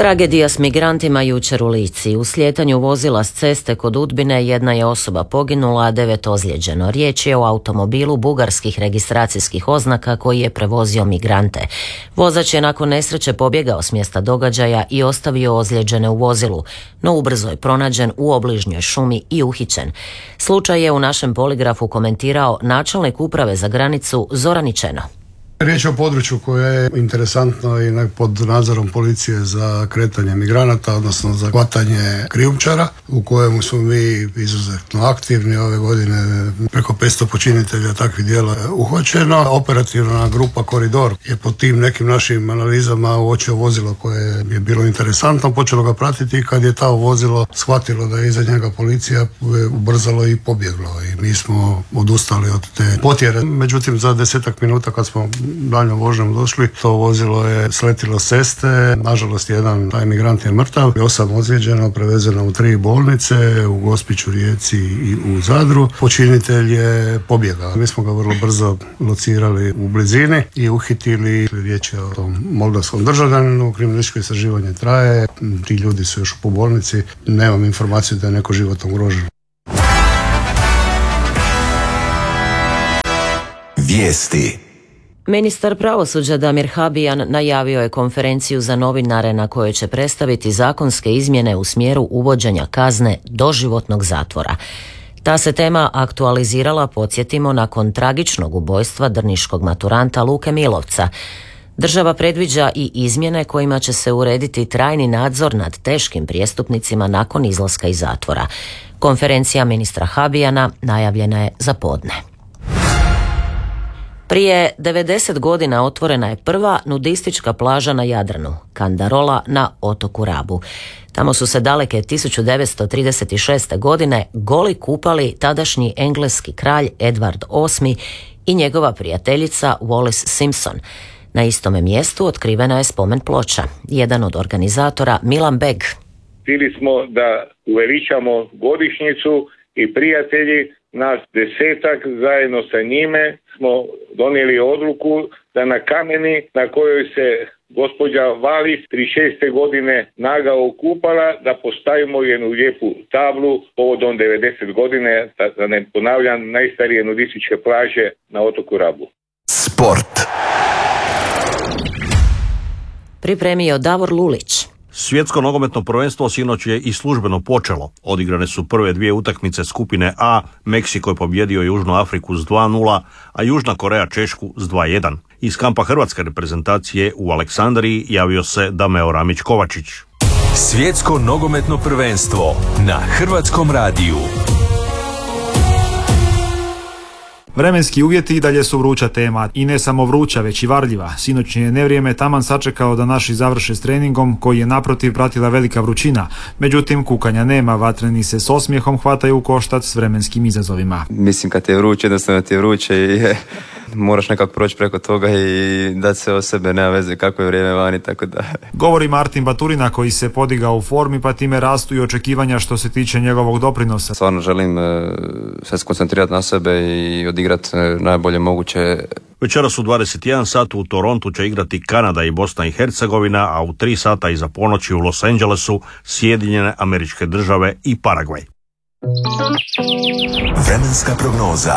Tragedija s migrantima jučer u Lici. U slijetanju vozila s ceste kod Udbine jedna je osoba poginula, a 9 ozlijeđeno. Riječ je o automobilu bugarskih registracijskih oznaka koji je prevozio migrante. Vozač je nakon nesreće pobjegao s mjesta događaja i ostavio ozlijeđene u vozilu, no ubrzo je pronađen u obližnjoj šumi i uhićen. Slučaj je u našem poligrafu komentirao načelnik uprave za granicu Zoran Ičeno. Riječ je o području koje je interesantno i pod nadzorom policije za kretanje migranata, odnosno za hvatanje krijumčara, u kojemu smo mi izuzetno aktivni. Ove godine preko 500 počinitelja takvih djela je uhvaćeno. Operativna grupa Koridor je po tim nekim našim analizama uočio vozilo koje je bilo interesantno, počelo ga pratiti i kad je ta vozilo shvatilo da je iza njega policija, ubrzalo i pobjeglo. I mi smo odustali od te potjere. Međutim, za 10 minuta kad smo daljnjom vožnjom došli, to vozilo je sletilo s ceste. Nažalost, jedan taj migrant je mrtav, 8 ozlijeđeno, prevezeno u 3 bolnice, u Gospiću, Rijeci i u Zadru. Počinitelj je pobjegao. Mi smo ga vrlo brzo locirali u blizini i uhitili. Riječ je o tom moldavskom državljaninu. Kriminalističko istraživanje traje. Ti ljudi su još u bolnici. Nemam informaciju da je neko životno ugrožen. Vijesti. Ministar pravosuđa Damir Habijan najavio je konferenciju za novinare na kojoj će predstaviti zakonske izmjene u smjeru uvođenja kazne doživotnog zatvora. Ta se tema aktualizirala, podsjetimo, nakon tragičnog ubojstva drniškog maturanta Luke Milovca. Država predviđa i izmjene kojima će se urediti trajni nadzor nad teškim prijestupnicima nakon izlaska iz zatvora. Konferencija ministra Habijana najavljena je za podne. Prije 90 godina otvorena je prva nudistička plaža na Jadranu, Kandarola na otoku Rabu. Tamo su se daleke 1936. godine goli kupali tadašnji engleski kralj Edward VIII i njegova prijateljica Wallis Simpson. Na istome mjestu otkrivena je spomen ploča. Jedan od organizatora, Milan Beg. Htjeli smo da uveličamo godišnjicu i prijatelji, nas 10 zajedno sa njime smo donijeli odluku da na kameni na kojoj se gospođa Wallis 36. godine naga okupala, da postavimo jednu lijepu tablu povodom 90 godine, da ne ponavljam, najstarije nudističke plaže na otoku Rabu. Sport. Pripremio Davor Lulić. Svjetsko nogometno prvenstvo sinoć je i službeno počelo. Odigrane su prve 2 utakmice skupine A. Meksiko je pobjedio Južnu Afriku s 2-0, a Južna Koreja Češku s 2-1. Iz kampa hrvatske reprezentacije u Aleksandriji javio se Dameo Ramić-Kovačić. Svjetsko nogometno prvenstvo na Hrvatskom radiju. Vremenski uvjeti i dalje su vruća tema, i ne samo vruća, već i varljiva. Sinoćnje je nevrijeme taman sačekao da naši završe s treningom, koji je naprotiv pratila velika vrućina. Međutim, kukanja nema, vatreni se s osmijehom hvataju u koštac s vremenskim izazovima. Mislim, kad ti je vruće, jednostavno ti je vruće i moraš nekako proći preko toga i dati se o sebe, nema veze kako je vrijeme vani, tako da... Govori Martin Baturina, koji se podigao u formi, pa time rastu i očekivanja što se tiče njegovog doprinosa. Stvarno želim sve se koncentrirati na sebe i odigrati najbolje moguće. Večeras u 21 sat u Torontu će igrati Kanada i Bosna i Hercegovina, a u 3 sata iza ponoći u Los Angelesu Sjedinjene Američke Države i Paragvaj. Vremenska prognoza.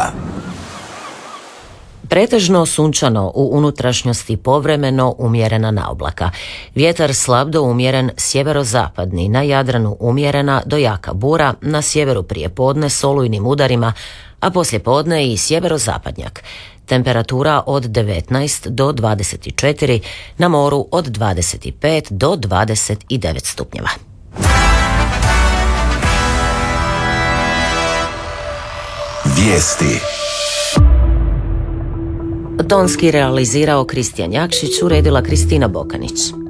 Pretežno sunčano, u unutrašnjosti povremeno umjerena naoblaka. Vjetar slab do umjeren sjeverozapadni, na Jadranu umjerena do jaka bura, na sjeveru prije podne s olujnim udarima, a poslije podne i sjeverozapadnjak. Temperatura od 19 do 24, na moru od 25 do 29 stupnjeva. Vijesti. Tonski realizirao Kristijan Jakšić, uredila Kristina Bokanić.